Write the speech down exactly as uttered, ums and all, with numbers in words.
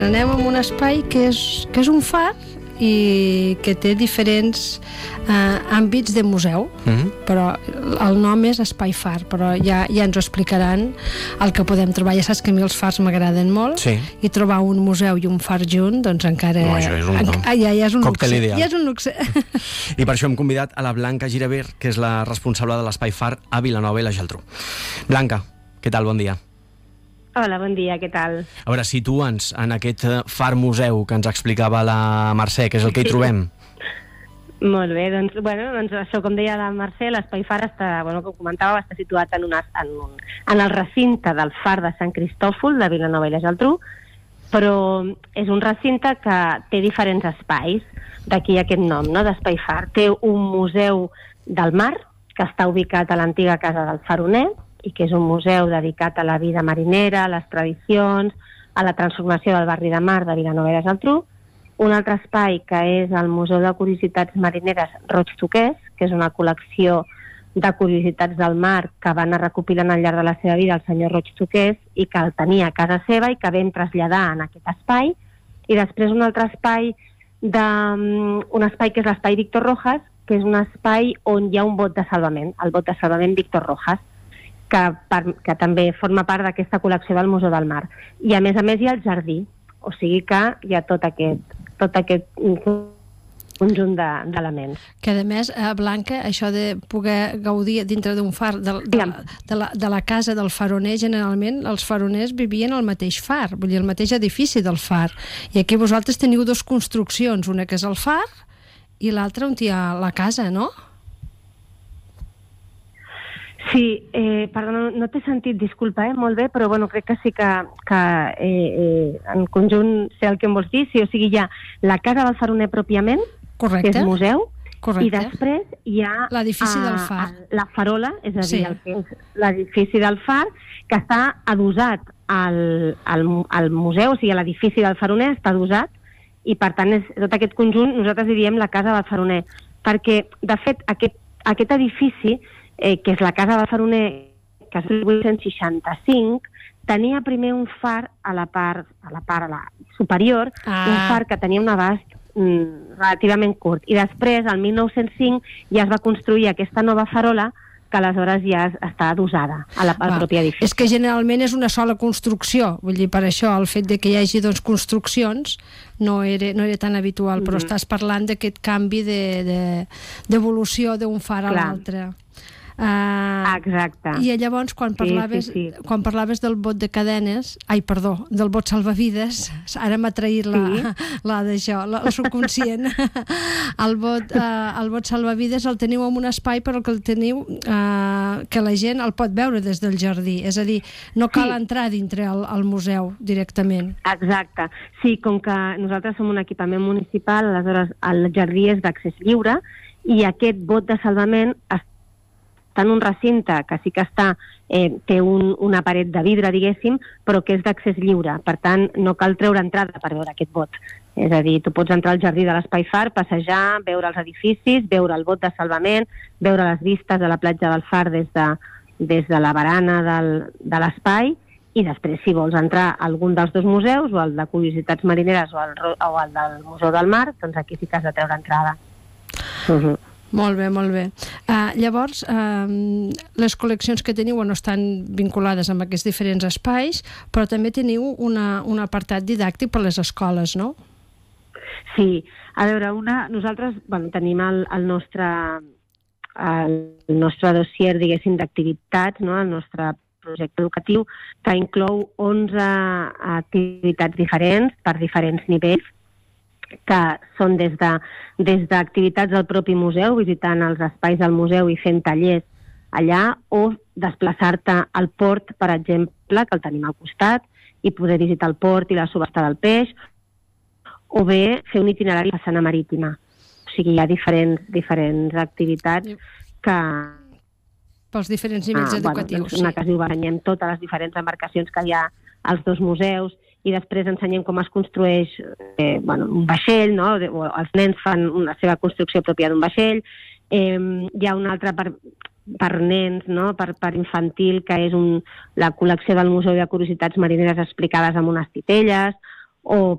Anem a un espai que és, que és un far i que té diferents eh, àmbits de museu, mm-hmm. però el nom és Espai Far, però ja, ja ens ho explicaran el que podem trobar. Ja saps que a mi els fars m'agraden molt, sí. I trobar un museu i un far junt, doncs encara... No, això és un, en, ja, ja és un còctel luxe. ideal. Ja és un luxe. I per això hem convidat a la Blanca Girabert, que és la responsable de l'Espai Far a Vilanova i la Geltrú. Blanca, què tal? Bon dia. Hola, bon dia, què tal? A veure, situa'ns en aquest far museu que ens explicava la Mercè, que és el que hi trobem. Molt bé, doncs, bueno, doncs això, com deia la Mercè, l'Espai Far està, bueno, com comentàveu, està situat en, una, en, un, en el recinte del far de Sant Cristòfol, de Vilanova i la Geltrú, però és un recinte que té diferents espais, d'aquí aquest nom, no?, d'Espai Far. Té un museu del mar, que està ubicat a l'antiga casa del faroner, i que és un museu dedicat a la vida marinera, a les tradicions, a la transformació del barri de mar de Vilanova i la Geltrú. Un altre espai que és el Museu de Curiositats Marineres Roig Toqués, que és una col·lecció de curiositats del mar que va anar recopilant al llarg de la seva vida el senyor Roig Toqués i que el tenia a casa seva i que vam traslladar en aquest espai. I després un altre espai, de, un espai que és l'espai Víctor Rojas, que és un espai on hi ha un bot de salvament, el bot de salvament Víctor Rojas, Que, per, que també forma part d'aquesta col·lecció del Museu del Mar. I a més a més hi ha el jardí, o sigui que hi ha tot aquest, tot aquest conjunt d'elements. De, que a més, eh, Blanca, això de poder gaudir dintre d'un far, de, de, de, la, de la casa del faroner, generalment els faroners vivien al mateix far, vull dir, el mateix edifici del far. I aquí vosaltres teniu dues construccions, una que és el far i l'altra on hi ha la casa, no? Sí, eh, perdona, no t'he sentit, disculpa, eh, molt bé, però bueno, crec que sí que, que eh, eh, en conjunt sé el que em vols dir, sí, o sigui, hi ha la casa del faroner pròpiament, correcte, que és museu, correcte. I després hi ha l'edifici del far. La farola, és a dir, sí. el que és l'edifici del far, que està adossat al, al, al museu, o sigui, l'edifici del faroner està adossat, i per tant, és, tot aquest conjunt, nosaltres diríem la casa del faroner, perquè, de fet, aquest, aquest edifici, Eh, que és la casa del faroner, que és el vuit-cents seixanta-cinc, tenia primer un far a la part, a la part a la superior, ah. un far que tenia un abast mm, relativament curt. I després, el mil nou-cents cinc, ja es va construir aquesta nova farola, que aleshores ja està adossada a la, al propi edifici. És que generalment és una sola construcció, vull dir, per això el fet de que hi hagi doncs, construccions no era, no era tan habitual, mm-hmm. però estàs parlant d'aquest canvi d'evolució de, de, d'un far a l'altre. Uh, Exacte. I llavors quan parlaves, sí, sí, sí. quan parlaves del bot de cadenes, ai, perdó, del bot salvavides, ara m'ha traït la, sí. la d'això, la, el subconscient. el, bot, uh, el bot salvavides el teniu en un espai però que el teniu uh, que la gent el pot veure des del jardí, és a dir, no cal sí. entrar dintre el, el museu directament. Exacte. Sí, com que nosaltres som un equipament municipal, aleshores el jardí és d'accés lliure i aquest bot de salvament està en un recinte que sí que està, eh, té un, una paret de vidre, diguéssim, però que és d'accés lliure. Per tant, no cal treure entrada per veure aquest bot. És a dir, tu pots entrar al jardí de l'Espai Far, passejar, veure els edificis, veure el bot de salvament, veure les vistes de la platja del Far des de, des de la barana del, de l'espai, i després, si vols entrar a algun dels dos museus, o el de Curiositats Marineres o el, o el del Museu del Mar, doncs aquí sí que has de treure entrada. Uh-huh. Molt bé, molt bé. Uh, llavors, uh, les col·leccions que teniu bueno, estan vinculades amb aquests diferents espais, però també teniu una, un apartat didàctic per a les escoles, no? Sí. A veure, una, nosaltres bueno, tenim el, el nostre el nostre dossier, diguéssim, d'activitats, no? El nostre projecte educatiu, que inclou onze activitats diferents per diferents nivells, que són des de des d'activitats del propi museu, visitant els espais del museu i fent tallers allà, o desplaçar-te al port, per exemple, que el tenim al costat, i poder visitar el port i la subhasta del peix, o bé fer un itinerari a façana marítima. O sigui, hi ha diferents, diferents activitats que... Pels diferents nivells ah, educatius. Bueno, doncs, en una casa ho banyem totes les diferents embarcacions que hi ha als dos museus, i després ensenyem com es construeix eh, bueno, un vaixell, no? Els nens fan la seva construcció pròpia d'un vaixell. Eh, hi ha un altre per, per nens, no? per, per infantil, que és un, la col·lecció del Museu de Curiositats Marineres explicades amb unes titelles, o